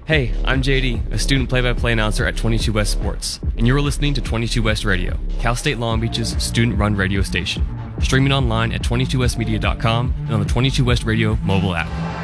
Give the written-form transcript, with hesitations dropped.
Hey, I'm JD, a student play-by-play announcer at 22 West Sports, and you're listening to 22 West Radio, Cal State Long Beach's student-run radio station. Streaming online at 22westmedia.com and on the 22 West Radio mobile app.